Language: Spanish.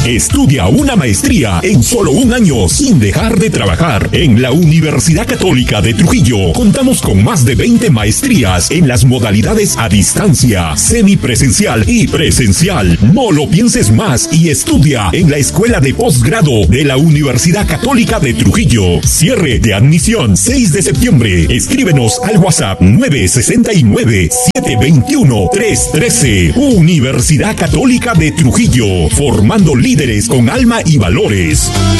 Estudia una maestría en solo un año sin dejar de trabajar. En la Universidad Católica de Trujillo contamos con más de 20 maestrías en las modalidades a distancia, semipresencial y presencial. No lo pienses más y estudia en la Escuela de Posgrado de la Universidad Católica de Trujillo. Cierre de admisión 6 de septiembre. Escríbenos al WhatsApp 969-721-313. Universidad Católica de Trujillo, formando líderes con alma y valores.